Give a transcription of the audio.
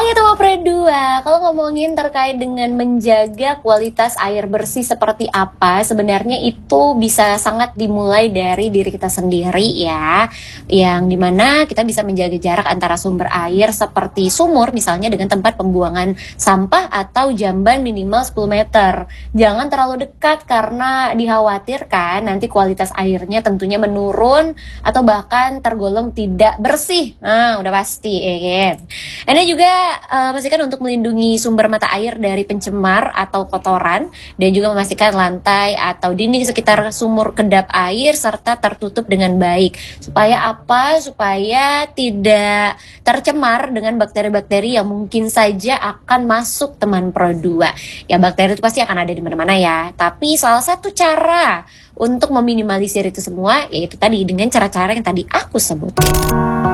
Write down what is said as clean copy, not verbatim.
Teman Pre 2, kalau ngomongin terkait dengan menjaga kualitas air bersih seperti apa, sebenarnya itu bisa sangat dimulai dari diri kita sendiri ya. Yang dimana kita bisa menjaga jarak antara sumber air seperti sumur misalnya dengan tempat pembuangan sampah atau jamban minimal 10 meter. Jangan terlalu dekat karena dikhawatirkan nanti kualitas airnya tentunya menurun atau bahkan tergolong tidak bersih. Nah, udah pasti ya kan. Anda juga pastikan untuk melindungi sumber mata air dari pencemar atau kotoran dan juga memastikan lantai atau dinding sekitar sumur kedap air serta tertutup dengan baik. Supaya apa? Supaya tidak tercemar dengan bakteri-bakteri yang mungkin saja akan masuk teman Pro 2. Ya bakteri itu pasti akan ada di mana-mana ya. Tapi salah satu cara untuk meminimalisir itu semua yaitu tadi dengan cara-cara yang tadi aku sebut.